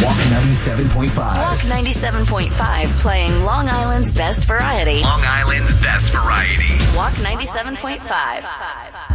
Walk 97.5. Walk 97.5, playing Long Island's best variety. Long Island's best variety. Walk 97.5.